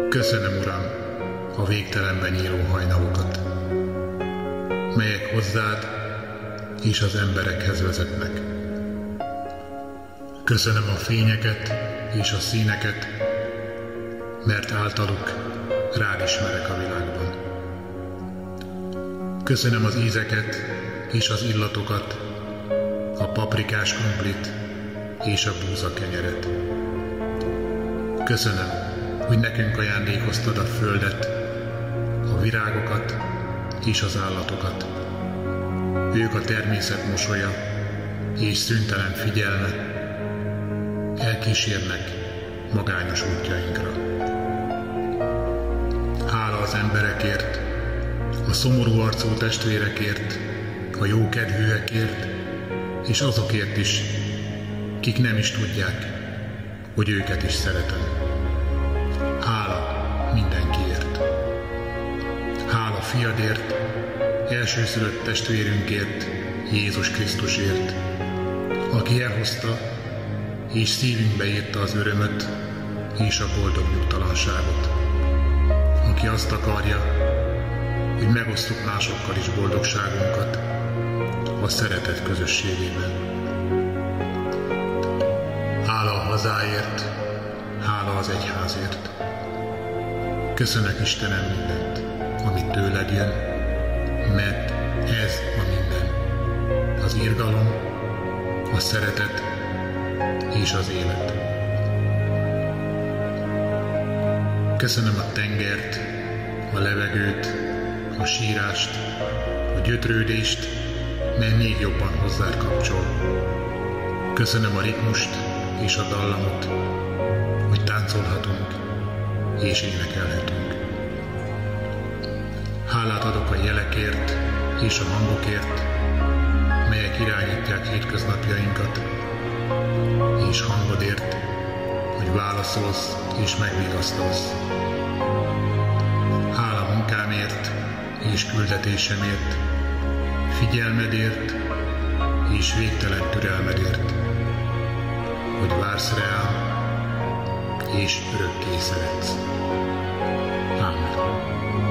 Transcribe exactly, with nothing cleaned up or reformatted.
Köszönöm, Uram, a végtelenben nyíló hajnalokat, melyek hozzád és az emberekhez vezetnek. Köszönöm a fényeket és a színeket, mert általuk rád ismerek a világban. Köszönöm az ízeket és az illatokat, a paprikás krumplit és a búza kenyeret. Köszönöm, hogy nekünk ajándékoztad a földet, a virágokat és az állatokat. Ők a természet mosolya és szüntelen figyelme elkísérnek magányos útjainkra. Hála az emberekért, a szomorú arcú testvérekért, a jókedvűekért, és azokért is, kik nem is tudják, hogy őket is szeretem. Hála mindenkiért. Hála fiadért, elsőszülött testvérünkért, Jézus Krisztusért, aki elhozta és szívünkbe írta az örömöt és a boldog nyugtalanságot, aki azt akarja, hogy megosztjuk másokkal is boldogságunkat a szeretet közösségében. Hála a hazáért, hála az egyházért. Köszönök, Istenem, mindent, amit tőled jön, mert ez a minden. Az irgalom, a szeretet és az élet. Köszönöm a tengert, a levegőt, a sírást, a gyötrődést, mert még jobban hozzád kapcsol. Köszönöm a ritmust és a dallamot, hogy táncolhatunk és énekelhetünk. Hálát adok a jelekért és a hangokért, melyek irányítják hétköznapjainkat, és hangodért, hogy válaszolsz és megvigasztalsz. Hála munkámért és küldetésemért, figyelmedért és végtelen türelmedért, hogy vársz rám és örökké szeretsz. Ámen.